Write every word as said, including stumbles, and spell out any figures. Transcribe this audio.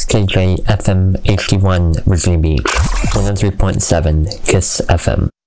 K J F M H D one Virginia Beach, one oh three point seven KISS F M.